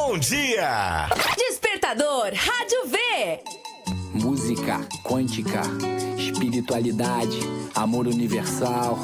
bom dia! Despertador Rádio V. Música quântica, espiritualidade, amor universal,